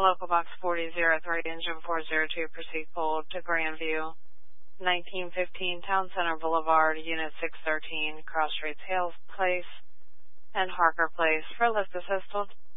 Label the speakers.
Speaker 1: Local Box 4003, Engine 402, proceed cold to Grandview, 1915 Town Center Boulevard, Unit 613, Cross Streets, Hales Place, and Harker Place. For lift assist,